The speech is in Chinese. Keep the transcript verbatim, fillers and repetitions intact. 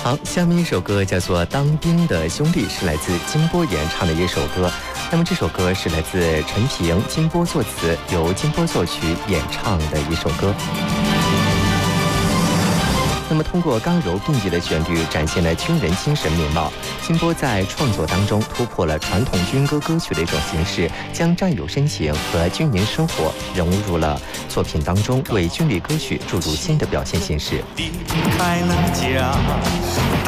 好，下面一首歌叫做《当兵的兄弟》，是来自金波演唱的一首歌。那么这首歌是来自陈平，金波作词，由金波作曲演唱的一首歌。那么通过刚柔并济的旋律展现了军人精神面貌，金波在创作当中突破了传统军歌歌曲的一种形式，将战友深情和军营生活融入了作品当中，为军旅歌曲注入新的表现形式。 离开了家，